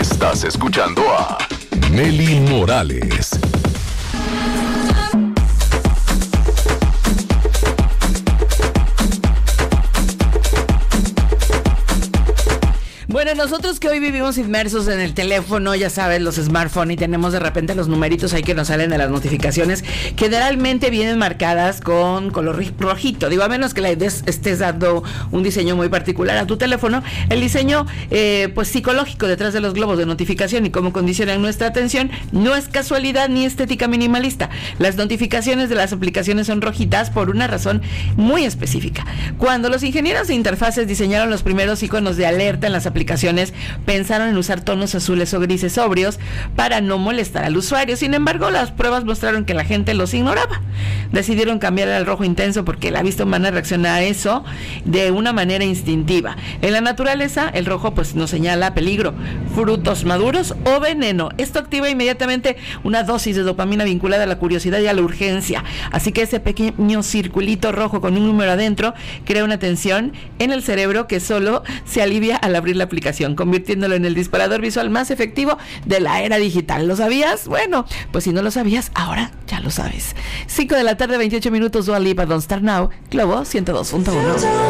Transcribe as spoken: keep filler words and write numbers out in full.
Estás escuchando a Meli Morales. Bueno, nosotros que hoy vivimos inmersos en el teléfono, ya sabes, los smartphones, y tenemos de repente los numeritos ahí que nos salen de las notificaciones, generalmente vienen marcadas con color rojito. Digo, a menos que le des, estés dando un diseño muy particular a tu teléfono, el diseño eh, pues psicológico detrás de los globos de notificación y cómo condicionan nuestra atención no es casualidad ni estética minimalista. Las notificaciones de las aplicaciones son rojitas por una razón muy específica. Cuando los ingenieros de interfaces diseñaron los primeros iconos de alerta en las aplicaciones, pensaron en usar tonos azules o grises sobrios para no molestar al usuario. Sin embargo, las pruebas mostraron que la gente los ignoraba. Decidieron cambiar al rojo intenso porque la vista humana reacciona a eso de una manera instintiva. En la naturaleza, el rojo pues nos señala peligro, frutos maduros o veneno. Esto activa inmediatamente una dosis de dopamina vinculada a la curiosidad y a la urgencia. Así que ese pequeño circulito rojo con un número adentro crea una tensión en el cerebro que solo se alivia al abrir la aplicación, convirtiéndolo en el disparador visual más efectivo de la era digital. ¿Lo sabías? Bueno, pues si no lo sabías, ahora ya lo sabes. cinco de la tarde, veintiocho minutos, Dua Lipa, Don't Start Now, Globo ciento dos punto uno.